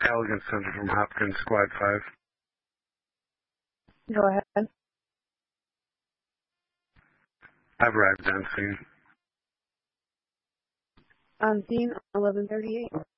Halligan Center from Hopkins, Squad 5. Go ahead. I've arrived on scene. On scene, 11:38.